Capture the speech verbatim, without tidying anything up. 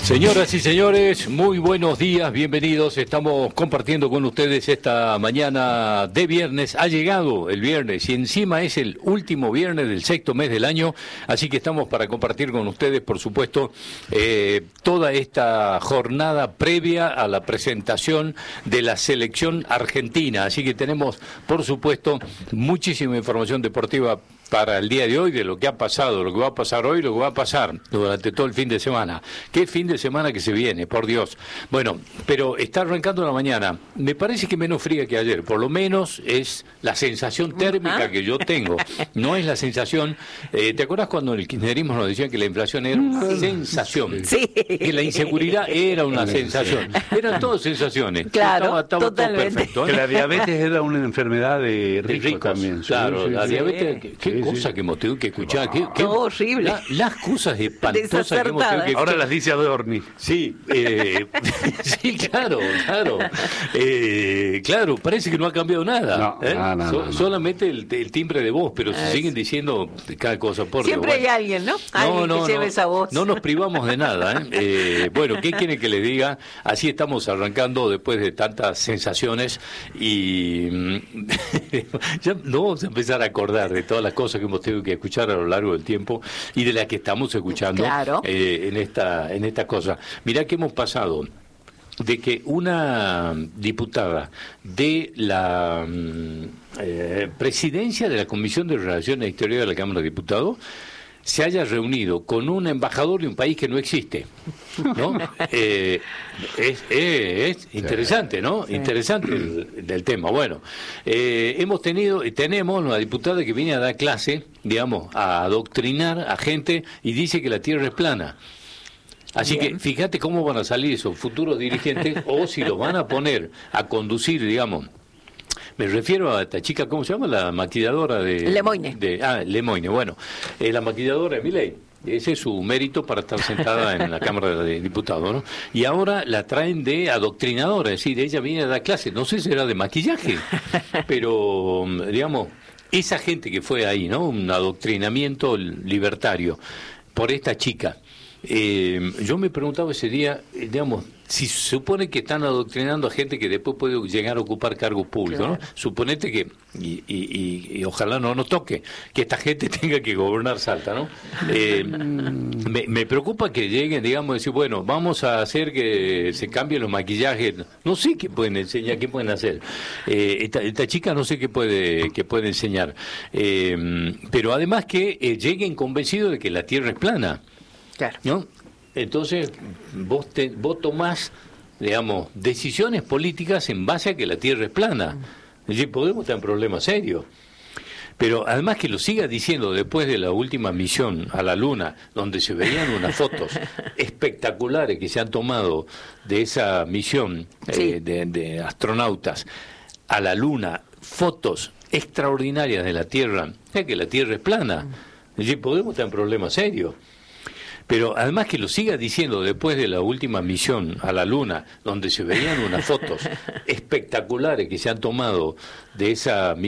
Señoras y señores, muy buenos días, bienvenidos. Estamos compartiendo con ustedes esta mañana de viernes. Ha llegado el viernes y encima es el último viernes del sexto mes del año, así que estamos para compartir con ustedes, por supuesto, eh, toda esta jornada previa a la presentación de la selección argentina. Así que tenemos, por supuesto, muchísima información deportiva para el día de hoy, de lo que ha pasado, lo que va a pasar hoy, lo que va a pasar durante todo el fin de semana. ¿Qué fin de semana que se viene, por Dios? Bueno, pero está arrancando la mañana. Me parece que menos fría que ayer, por lo menos es la sensación térmica que yo tengo. No es la sensación... Eh, ¿Te acuerdas cuando en el kirchnerismo nos decían que la inflación era una sí. sensación? Sí. Que la inseguridad era una sensación. Eran todas sensaciones. Claro, estaba, estaba totalmente. Todo perfecto, ¿eh? Que la diabetes era una enfermedad de ricos, de ricos también. Claro, sí, la sí, diabetes... sí. ¿Qué Sí, cosa sí. que hemos tenido que escuchar? ¿Qué, qué, oh, horrible. La, las cosas espantosas que hemos tenido que escuchar. Ahora las dice Adorni. Sí, eh, sí, claro, claro. Eh, claro, parece que no ha cambiado nada. No, ¿eh? no, no, so, no, no. Solamente el, el timbre de voz, pero se siguen diciendo cada cosa. Por Siempre Dios, hay bueno. alguien, ¿no? Alguien no, no, que lleve no, esa voz. No nos privamos de nada. ¿eh? Eh, bueno, ¿qué quiere que le diga? Así estamos arrancando después de tantas sensaciones y ya no vamos a empezar a acordar de todas las cosas que hemos tenido que escuchar a lo largo del tiempo y de las que estamos escuchando claro. eh, en esta en esta cosa. Mirá que hemos pasado de que una diputada de la eh, presidencia de la Comisión de Relaciones Exteriores de la Cámara de Diputados se haya reunido con un embajador de un país que no existe, ¿no? eh, es, es, es interesante, ¿no? Sí. Interesante el, el tema. Bueno, eh, hemos tenido, tenemos una diputada que viene a dar clase, digamos, a adoctrinar a gente y dice que la Tierra es plana. Así Bien. que fíjate cómo van a salir esos futuros dirigentes o si los van a poner a conducir, digamos. Me refiero a esta chica, ¿cómo se llama? La maquilladora de... Lemoine. De, ah, Lemoine, bueno. Eh, la maquilladora de Milei. Ese es su mérito para estar sentada en la Cámara de Diputados, ¿no? Y ahora la traen de adoctrinadora, es decir, ella viene a dar clases, no sé si era de maquillaje, pero, digamos, esa gente que fue ahí, ¿no? Un adoctrinamiento libertario por esta chica. Eh, yo me preguntaba ese día, digamos, si se supone que están adoctrinando a gente que después puede llegar a ocupar cargos públicos, claro. ¿no? Suponete que, y, y, y, y ojalá no nos toque, que esta gente tenga que gobernar Salta, ¿no? Eh, me, me preocupa que lleguen, digamos, decir, bueno, vamos a hacer que se cambien los maquillajes, no sé qué pueden enseñar, qué pueden hacer. Eh, esta, esta chica no sé qué puede, qué puede enseñar, eh, pero además que eh, lleguen convencidos de que la Tierra es plana. Claro. ¿No? Entonces, vos, te, vos tomás, digamos, decisiones políticas en base a que la Tierra es plana. Es decir, podemos tener problemas serios. Pero además que lo siga diciendo después de la última misión a la Luna, donde se veían unas fotos espectaculares que se han tomado de esa misión sí. eh, de, de astronautas a la Luna, fotos extraordinarias de la Tierra, es que la Tierra es plana. Es decir, podemos tener problemas serios. Pero además que lo siga diciendo después de la última misión a la Luna, donde se veían unas fotos espectaculares que se han tomado de esa misión.